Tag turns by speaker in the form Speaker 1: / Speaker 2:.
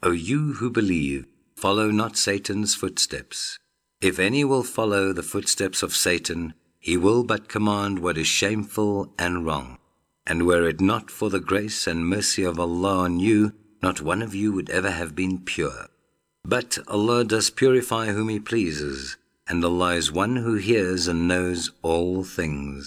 Speaker 1: O you who believe, follow not Satan's footsteps. If any will follow the footsteps of Satan, he will but command what is shameful and wrong. And were it not for the grace and mercy of Allah on you, not one of you would ever have been pure. But Allah does purify whom He pleases, and Allah is one who hears and knows all things.